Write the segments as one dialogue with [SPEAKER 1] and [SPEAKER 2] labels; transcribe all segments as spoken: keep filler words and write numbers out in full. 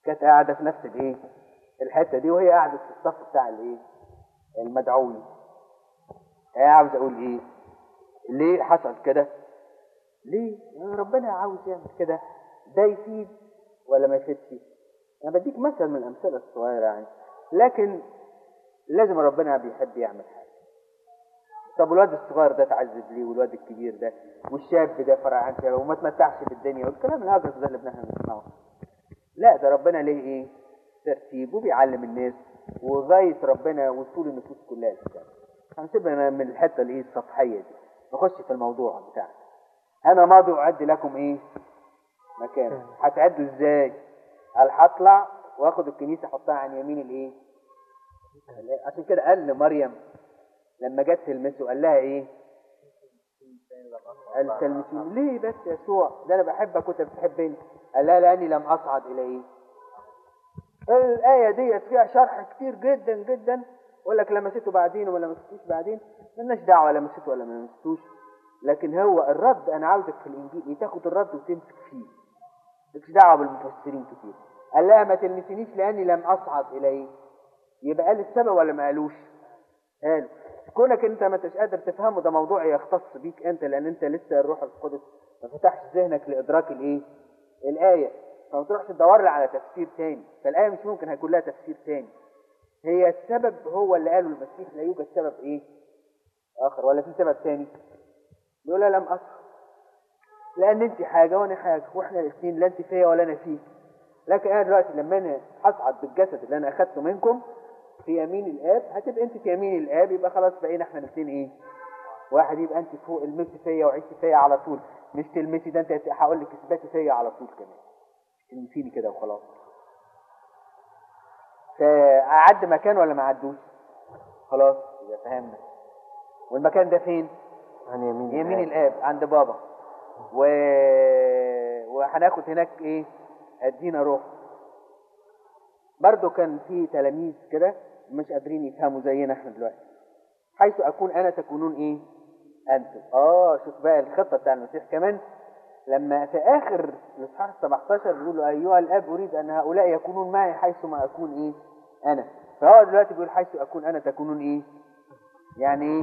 [SPEAKER 1] كانت قاعده في نفس الايه الحته دي، وهي قاعده في الصف بتاع الايه المدعوين. ايه عاوز اقول ايه؟ ليه حصل كده؟ ليه؟ يعني ربنا عاوز يعمل كده، ده يفيد ولا ما يفيدش؟ انا بديك مثل من الامثله الصغيره يعني، لكن لازم ربنا بيحب يعمل حاجه. طب الواد الصغير ده اتعذب ليه، والواد الكبير ده، والشاب ده فرع عن شباب وما تمتعش بالدنيا، والكلام الهجس ده اللي احنا بنسمعه؟ لا، ده ربنا ليه ايه؟ ترتيب، وبيعلم الناس، وغايه ربنا وصول النفوس كلها للسماء. هنسيبنا من الحته اللي هي السطحيه دي، نخش في الموضوع بتاعنا. انا ماضي اعد لكم ايه؟ مكان. هتعدوا ازاي؟ قال هطلع واخد الكنيسه احطها عن يمين الايه؟ عشان كده قال لمريم لما جت تلمسه قال لها ايه؟ قال تلمسوني ليه بس يا يسوع؟ ده انا بحبك وانت بتحبني. قال لها لاني لم اصعد الى ايه؟ الايه دي فيها شرح كتير جدا جدا، يقول لك لمسته بعدين ولا لمستوش بعدين، مالناش دعوه لمسته ولا ما لمستوش. لكن هو الرد انا عاوزك في الانجيل ايه؟ تاخد الرد وتمسك فيه، مالكش دعوه بالمفسرين كتير. قال لها ما تلمسنيش لاني لم اصعد الى ايه؟ يبقى قال السبب ولا ما قالوش؟ قال. كونك انت ما انتش قادر تفهمه ده موضوع يختص بيك انت، لان انت لسه الروح القدس ما فتحش ذهنك لادراك الايه؟ الايه. فما تروحش تدور لي على تفسير تاني، فالايه مش ممكن هيكون لها تفسير تاني. هي السبب هو اللي قاله المسيح، لا يوجد سبب ايه اخر ولا في سبب تاني. يقول لم اصعد لان انت حاجه وانا حاجه، واحنا الاثنين لا انت فيا ولا انا فيك. لكن انا دلوقتي لما انا هصعد بالجسد اللي انا اخدته منكم في يمين الاب، هتبقى انت في يمين الاب، يبقى خلاص بقينا احنا الاثنين ايه؟ واحد. يبقى انت فوق المسي فيا وعيشي فيا على طول، مش تلمسي ده انت هقول لك اثباتي فيا على طول كمان، تلمسيني كده وخلاص. فاعد مكان ولا ما عدوش؟ خلاص يبقى فهمنا. والمكان ده فين؟
[SPEAKER 2] عن يمين
[SPEAKER 1] يمين
[SPEAKER 2] الآب.
[SPEAKER 1] الاب عند بابا. و... وهناخد هناك ايه؟ هدينا روح. برضو كان في تلاميذ كده مش قادرين يفهموا زينا احنا دلوقتي. حيث اكون انا تكونون ايه؟ انتم. اه شوف بقى الخطه بتاع المسيح كمان، لما في اخر الاصحاح سبعتاشر بيقول له ايها الاب اريد ان هؤلاء يكونون معي حيث ما اكون ايه؟ انا. فهو دلوقتي بيقول حيث اكون انا تكونون ايه؟ يعني ايه؟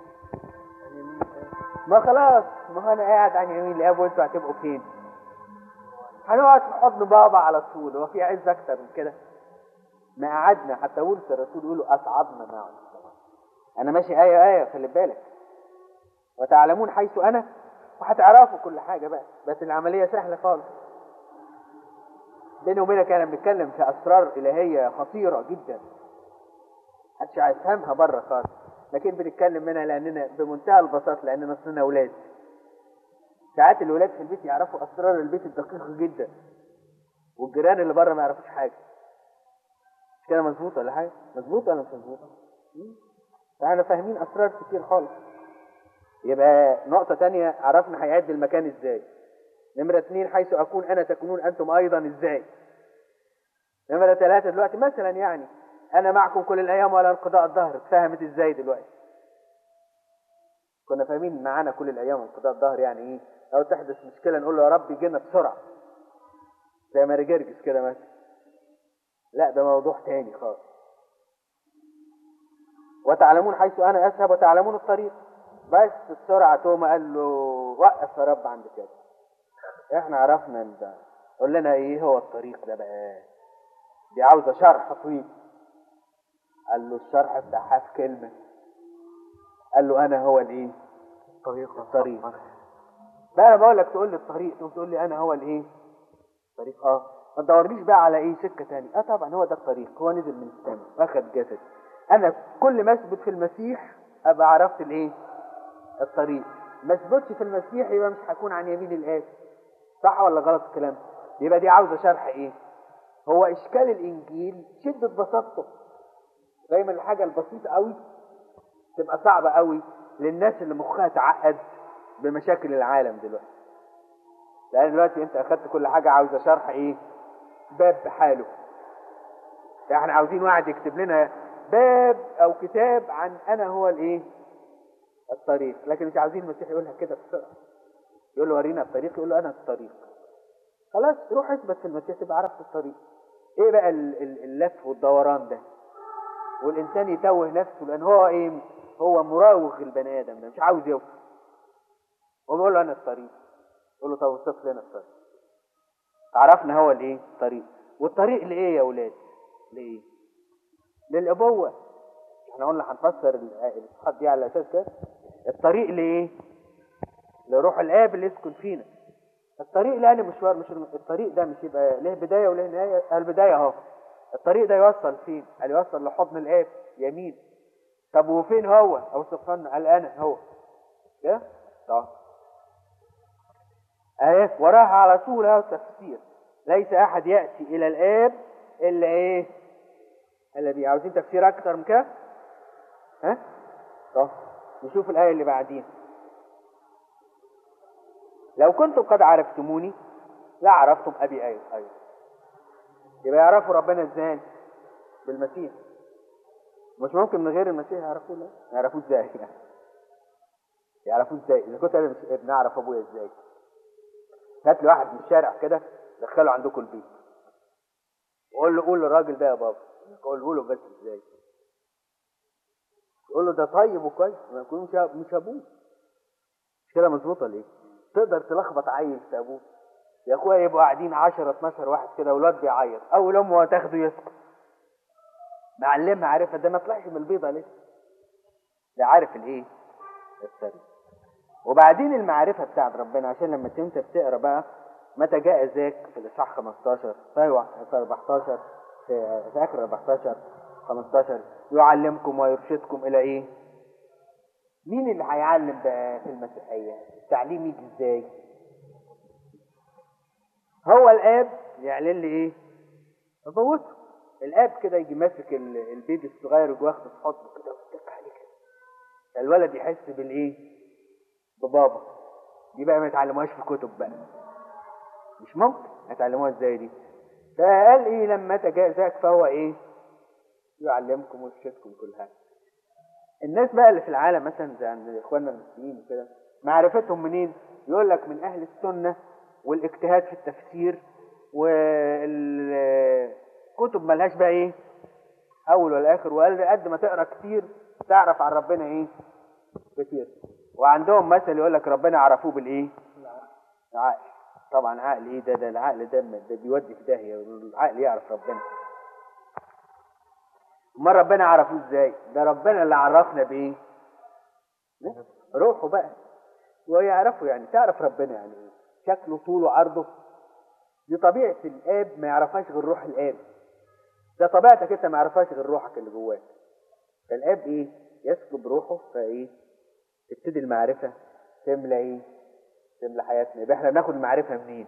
[SPEAKER 1] ما خلاص، ما انا قاعد عن يمين الاب وانتوا هتبقوا فين؟ هنقعد في حضن بابا على طول. هو في عز اكتر من كده؟ ما قعدنا حتى ولد الرسول يقولوا اصعدنا معه. انا ماشي ايه ايه، خلي بالك. وتعلمون حيث انا، وهتعرفوا كل حاجه بقى. بس العمليه سهله خالص. بيني وبينك انا بنتكلم في اسرار الهيه خطيره جدا، محدش هيفهمها بره خالص، لكن بنتكلم منها لاننا بمنتهى البساطه، لاننا اصلنا اولاد. ساعات الولاد في البيت يعرفوا اسرار البيت الدقيقه جدا، والجيران اللي بره ما يعرفوش حاجه. مش كده مظبوط ولا حاجه؟ مظبوط ولا مش مظبوط؟ فاحنا فاهمين اسرار كتير خالص. يبقى نقطه تانية، عرفنا هيعد المكان ازاي. نمره اثنين، حيث اكون انا تكونون انتم ايضا ازاي. نمره ثلاثه، دلوقتي مثلا يعني انا معكم كل الايام ولا انقضاء الظهر، اتفهمت ازاي دلوقتي؟ كنا فاهمين معانا كل الايام وانقضاء الظهر يعني ايه؟ لو تحدث مشكله نقول له يا رب جينا بسرعه، زي ما رجرجس كده مثلا. لا، ده موضوع تاني خالص. وتعلمون حيث انا اذهب وتعلمون الطريق. بس بسرعه توما قال له وقف يا رب عند كده، احنا عرفنا ان ده، قول لنا ايه هو الطريق ده بقى، دي عاوزه شرح طويل. قال له الشرح بتاعها في كلمه، قال له انا هو الايه؟
[SPEAKER 2] طريق
[SPEAKER 1] الطريق. بقى انا بقول لك تقول لي الطريق، تقوم تقول لي انا هو الايه؟ الطريق. اه ما تدورليش بقى على ايه سكه تاني. اه طبعا هو ده الطريق، هو نزل من السماء واخد جسد. انا كل ما اثبت في المسيح ابقى عرفت الايه؟ الطريق. ما اثبتش في المسيح يبقى مش هكون عن يمين الاب. صح ولا غلط الكلام؟ يبقى دي عاوزه شرح ايه؟ هو اشكال الانجيل شده بساطته. دايما الحاجه البسيطه قوي تبقى صعبه قوي للناس اللي مخها تعقد بمشاكل العالم دلوقتي. لان دلوقتي انت اخدت كل حاجه عاوزه شرح ايه؟ باب بحاله. احنا عاوزين واحد يكتب لنا باب او كتاب عن انا هو الايه؟ الطريق. لكن مش عاوزين المسيح يقولها كده بسرعه، يقول له ورينا الطريق، يقول له انا الطريق. خلاص روح اثبت في المسيح تبقى عرفت الطريق. ايه بقى ال- ال- اللف والدوران ده؟ والانسان يتوه نفسه لان هو ايه؟ هو مراوغ البني ادم ده، مش عاوز يوصل. وبيقول له انا الطريق. يقول له طب اوصف لنا الطريق. عرفنا هو الايه؟ الطريق. والطريق لايه يا اولاد؟ لايه؟ للابوه. احنا قلنا هنفسر الصفات دي على اساس كده. الطريق لايه؟ لروح الاب اللي يسكن فينا. الطريق لأنه مشوار، مش الطريق ده مش يبقى له بداية وله نهاية. البداية اهو. الطريق ده يوصل فين؟ قال يوصل لحضن الآب يمين. طب وفين هو؟ أوصف لنا. قال أنا هو. كده؟ طب أهي وراها على طول اهو تفسير. ليس أحد يأتي إلى الآب إلا إيه؟ إلا بيه. عاوزين تفسير أكتر من كده؟ ها؟ طب نشوف الآية اللي بعدين. لو كنتم قد عرفتموني لا عرفتم أبي أيضا. أيوة. يبقى يعرفوا ربنا إزاي؟ بالمسيح. مش ممكن من غير المسيح يعرفوه. لا يعرفوه إزاي يعني؟ يعرفوه إزاي؟ إذا كنت أنا مش ابن أعرف أبويا إزاي؟ هات لي واحد من الشارع كده دخله عندكم البيت وقول له قول للراجل ده يا بابا. قول له بس إزاي؟ قول له ده طيب وكويس. ما يكون مش مش أبوه. مش كده مظبوطة ليه؟ تقدر تلخبط عيل في أبوه. يا اخويا يبقوا قاعدين عشرة اتناشر واحد كده اولاد بيعيط، اول امه تاخده يسكت. معلمها عارفها ده ما طلعش من البيضه لسه. ده عارف الايه؟ السر. وبعدين المعرفه بتاعت ربنا عشان لما انت بتقرا بقى متى جاء ذاك في الاصحاح خمستاشر في اربعتاشر في, في اخر اربعتاشر خمستاشر يعلمكم ويرشدكم الى ايه؟ مين اللي هيعلم بقى في المسيحيه؟ التعليم يجي ازاي؟ هو الاب يعلن لي ايه؟ ابوته. الاب كده يجي ماسك البيبي الصغير ويجي واخده في حضنه كده ويتك عليه كده. الولد يحس بالايه؟ ببابا. دي بقى ما يتعلموهاش في كتب بقى. مش ممكن هيتعلموها ازاي دي؟ فقال ايه لما جاء ذاك فهو ايه؟ يعلمكم ويرشدكم كل حاجه. الناس بقى اللي في العالم مثلا زي عند اخواننا المسلمين وكده معرفتهم منين؟ يقول لك من اهل السنه والاجتهاد في التفسير والكتب ملهاش بقى ايه اول ولا اخر. وقال قد ما تقرا كتير تعرف عن ربنا ايه كتير. وعندهم مثل يقول لك ربنا عرفوه بالايه؟ العقل. طبعا عقل ايه ده؟ ده العقل ده, ده بيودي في داهيه. العقل يعرف ربنا. ما ربنا عرفوه ازاي؟ ده ربنا اللي عرفنا بايه؟ روحه بقى. ويعرفوا يعني تعرف ربنا يعني ايه؟ شكله طوله عرضه. دي طبيعة الآب ما يعرفهاش غير روح الآب. ده طبيعتك انت ما يعرفهاش غير روحك اللي جواك. فالآب ايه؟ يسكب روحه فايه؟ تبتدي المعرفة تملى ايه؟ تملى حياتنا. يبقى احنا بناخد المعرفة منين؟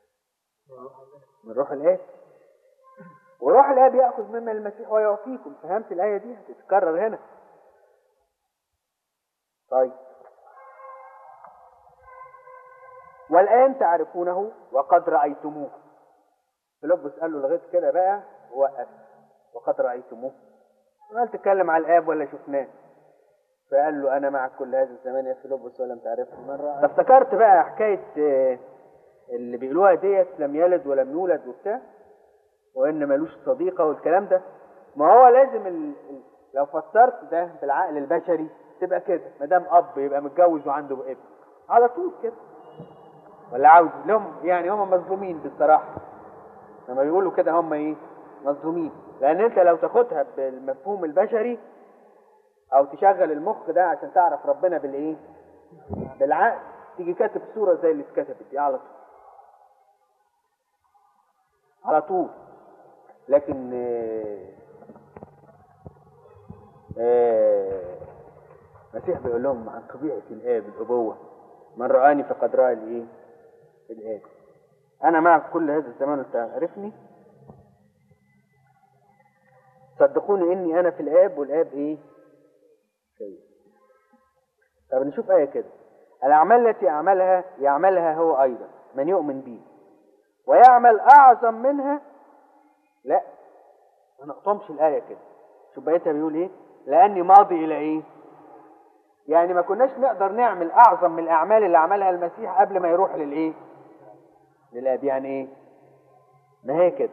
[SPEAKER 1] من روح الآب. وروح الآب يأخذ مما المسيح ويعطيكم. فهمت الآية دي؟ هتتكرر هنا. طيب والآن تعرفونه وقد رأيتموه. فيلبس قال له لغايه كده بقى وقف. وقد رأيتموه. قال تتكلم على الآب ولا شفناه؟ فقال له أنا معك كل هذا الزمان يا فيلبس ولم تعرفه من رأى. فافتكرت بقى حكاية اللي بيقولوها ديت لم يلد ولم يولد وبتاع وإن ملوش صديقة والكلام ده. ما هو لازم ال... لو فسرت ده بالعقل البشري تبقى كده. ما دام أب يبقى متجوز وعنده ابن على طول كده. ولا عاوز لهم يعني هم مظلومين بالصراحة لما بيقولوا كده. هم ايه؟ مظلومين. لان انت لو تاخدها بالمفهوم البشري او تشغل المخ ده عشان تعرف ربنا بالايه؟ بالعقل تيجي كاتب صورة زي اللي اتكتبت دي على طول على طول. لكن آه آه المسيح بيقول لهم عن طبيعة الآب الأبوة. من رآني فقد رأى الايه؟ الآب. أنا معك كل هذا الزمان تعرفني. صدقوني إني أنا في الآب والآب إيه؟ شيء. طب نشوف آية كده. الأعمال التي أعملها يعملها هو أيضا من يؤمن بي ويعمل أعظم منها. لا ما نقطمش الآية كده. شوف بقيتها بيقول إيه؟ لأني ماضي إلى إيه؟ يعني ما كناش نقدر نعمل أعظم من الأعمال اللي عملها المسيح قبل ما يروح للإيه؟ للآب. يعني إيه؟ ما هي كده.